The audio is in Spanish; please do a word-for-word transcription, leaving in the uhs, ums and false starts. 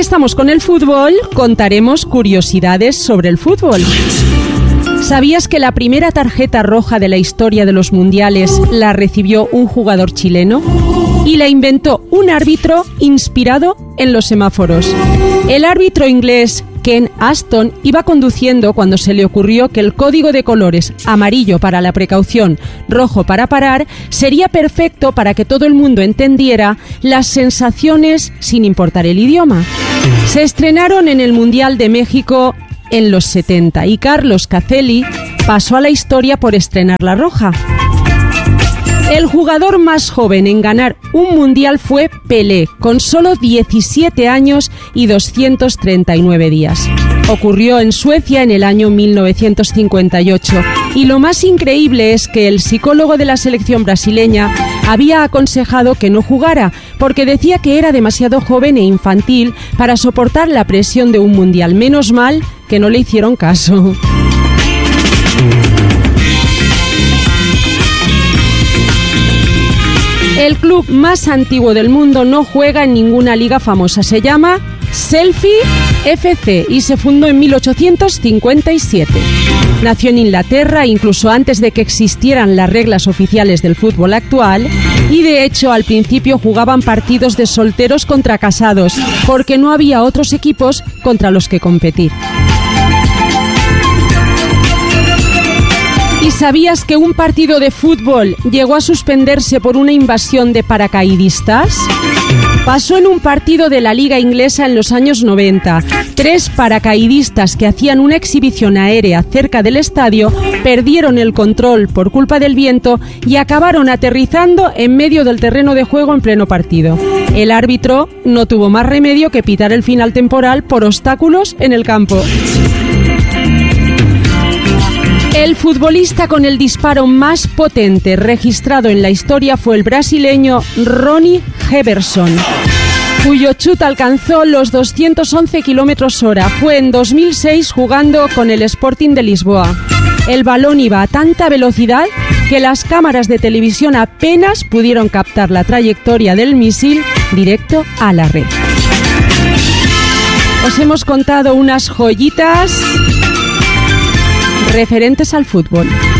estamos con el fútbol, contaremos curiosidades sobre el fútbol. ¿Sabías que la primera tarjeta roja de la historia de los mundiales la recibió un jugador chileno? Y la inventó un árbitro inspirado en los semáforos. El árbitro inglés Ken Aston iba conduciendo cuando se le ocurrió que el código de colores amarillo para la precaución, rojo para parar, sería perfecto para que todo el mundo entendiera las sensaciones sin importar el idioma. Se estrenaron en el Mundial de México en los setenta y Carlos Caselli pasó a la historia por estrenar la roja. El jugador más joven en ganar un mundial fue Pelé, con solo diecisiete años y doscientos treinta y nueve días. Ocurrió en Suecia en el año mil novecientos cincuenta y ocho y lo más increíble es que el psicólogo de la selección brasileña había aconsejado que no jugara porque decía que era demasiado joven e infantil para soportar la presión de un mundial. Menos mal que no le hicieron caso. El club más antiguo del mundo no juega en ninguna liga famosa. Se llama Selfie F C y se fundó en mil ochocientos cincuenta y siete. Nació en Inglaterra incluso antes de que existieran las reglas oficiales del fútbol actual y de hecho al principio jugaban partidos de solteros contra casados porque no había otros equipos contra los que competir. ¿Y sabías que un partido de fútbol llegó a suspenderse por una invasión de paracaidistas? Pasó en un partido de la Liga Inglesa en los años noventa. Tres paracaidistas que hacían una exhibición aérea cerca del estadio perdieron el control por culpa del viento y acabaron aterrizando en medio del terreno de juego en pleno partido. El árbitro no tuvo más remedio que pitar el final temporal por obstáculos en el campo. El futbolista con el disparo más potente registrado en la historia fue el brasileño Ronnie Heverson, cuyo chut alcanzó los doscientos once kilómetros hora. Fue en dos mil seis jugando con el Sporting de Lisboa. El balón iba a tanta velocidad que las cámaras de televisión apenas pudieron captar la trayectoria del misil directo a la red. Os hemos contado unas joyitas referentes al fútbol.